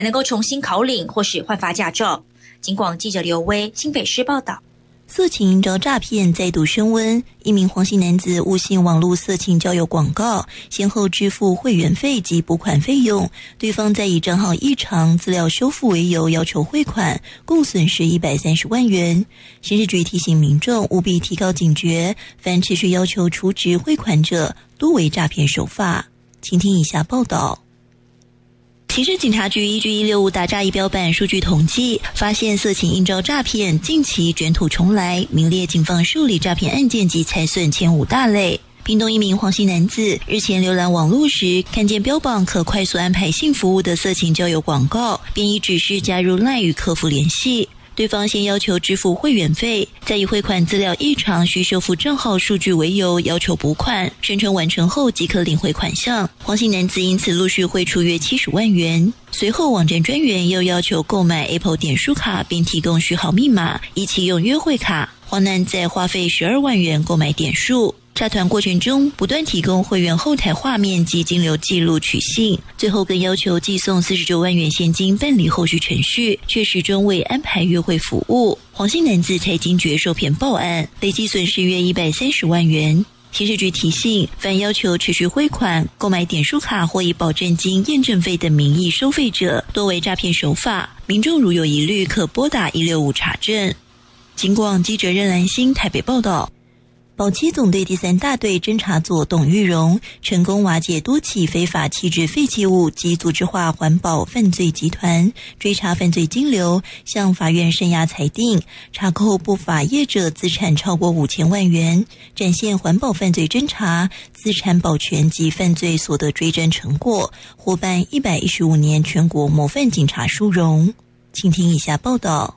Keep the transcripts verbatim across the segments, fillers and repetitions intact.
能够重新考领或是换发驾照。警广记者刘威新北市报道。 色情应招诈骗再度升温，一名黄姓男子误信网络色情交友广告，先后支付会员费及补款费用，对方再以账号异常、资料修复为由要求汇款，共损失一百三十万元。刑事局提醒民众务必提高警觉，凡持续要求储值汇款者，多为诈骗手法。请听以下报道。刑事警察局依据一六五打诈仪表板数据统计，发现色情应招诈骗近期卷土重来，名列警方受理诈骗案件及财损前五大类。屏东一名黄姓男子日前浏览网络时，看见标榜可快速安排性服务的色情交友广告，便以指示加入 LINE 与客服联系。对方先要求支付会员费，再以汇款资料异常需修复账号数据为由要求补款，声称完成后即可领回款项。黄姓男子因此陆续汇出约七十万元。随后网站专员又要求购买 Apple 点数卡，并提供序号密码，以启用约会卡。黄男再花费十二万元购买点数。诈团过程中不断提供会员后台画面及金流记录取信，最后更要求寄送四十九万元现金办理后续程序，却始终未安排约会服务。黄姓男子才惊觉受骗报案，累计损失约一百三十万元。刑事局提醒，凡要求持续汇款、购买点数卡或以保证金、验证费等名义收费者，多为诈骗手法。民众如有疑虑，可拨打一六五查证。警广记者任兰心台北报道。保七总队第三大队侦查组董玉荣成功瓦解多起非法弃置废弃物及组织化环保犯罪集团，追查犯罪金流，向法院声押裁定，查扣不法业者资产超过五千万元，展现环保犯罪侦查、资产保全及犯罪所得追侦成果，获颁一百一十五年全国模范警察殊荣。请听以下报道。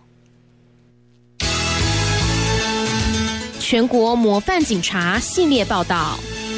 全国模范警察系列报道。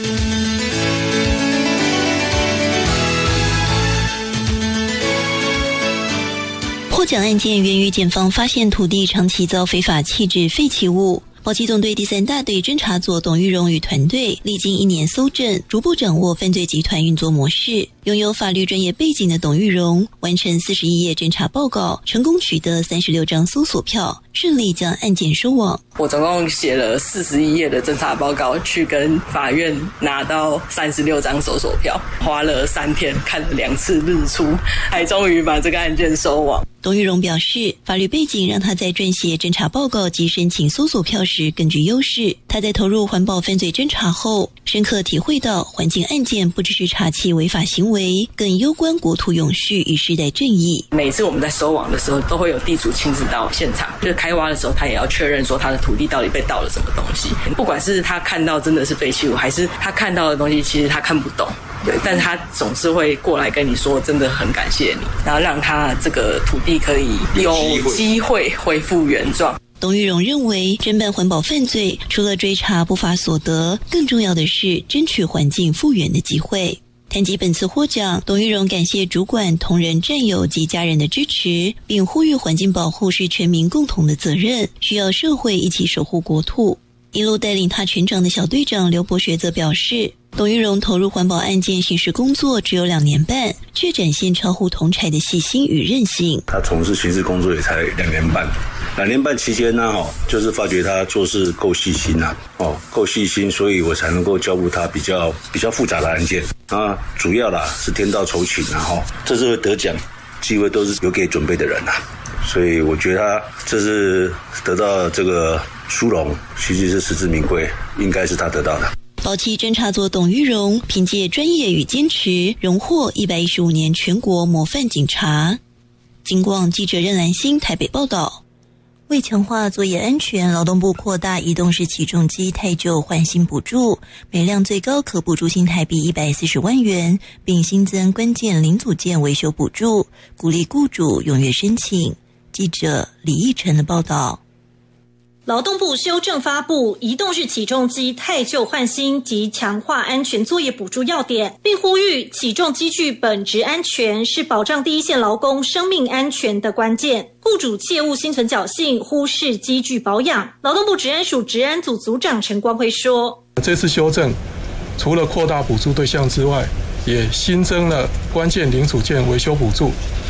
获奖案件源于检方发现土地长期遭非法弃置废弃物。保七总队第三大队侦查组董玉荣与团队历经一年搜证，逐步掌握犯罪集团运作模式。拥有法律专业背景的董玉荣完成四十一页侦查报告，成功取得三十六张搜索票，顺利将案件收网。 我总共写了四十一页的侦查报告，去跟法院拿到三十六张搜索票，花了三天看了两次日出，才终于把这个案件收网。 董玉荣表示，法律背景让他在撰写侦查报告及申请搜索票时更具优势。他在投入环保犯罪侦查后，深刻体会到环境案件不只是查缉违法行为，更攸关国土永续与世代正义。 每次我们在收网的时候，都会有地主亲自到现场，就是开挖的时候，他也要确认说他的土地到底被盗了什么东西。不管是他看到真的是废弃物，还是他看到的东西其实他看不懂，对，但是他总是会过来跟你说真的很感谢你，然后让他这个土地可以有机会恢复原状。 董玉荣认为，侦办环保犯罪除了追查不法所得，更重要的是争取环境复原的机会。谈及本次获奖，董玉荣感谢主管、同仁、战友及家人的支持，并呼吁环境保护是全民共同的责任，需要社会一起守护国土。一路带领他成长的小队长刘博学则表示，董玉荣投入环保案件刑事工作只有两年半，却展现超乎同侪的细心与韧性。 他从事刑事工作也才两年半，两年半期间呢，哦，就是发觉他做事够细心啊，哦，够细心，所以我才能够交付他比较比较复杂的案件啊。主要啦是天道酬勤啊，哈，这次会得奖，机会都是留给准备的人啊，所以我觉得他这是得到这个殊荣，其实是实至名归，应该是他得到的。 保七侦查组董玉荣凭借专业与坚持，荣获一百一十五年全国模范警察。警广记者任兰心台北报道。为强化作业安全，劳动部扩大移动式起重机汰旧换新补助，每辆最高可补助新台币一百四十万元，并新增关键零组件维修补助，鼓励雇主踊跃申请。记者李义成的报道。 劳动部修正发布移动式起重机汰旧换新及强化安全作业补助要点，并呼吁起重机具本质安全是保障第一线劳工生命安全的关键，雇主切勿心存侥幸忽视机具保养。劳动部职安署职安组组长陈光辉说， 这次修正除了扩大补助对象之外，也新增了关键零组件维修补助，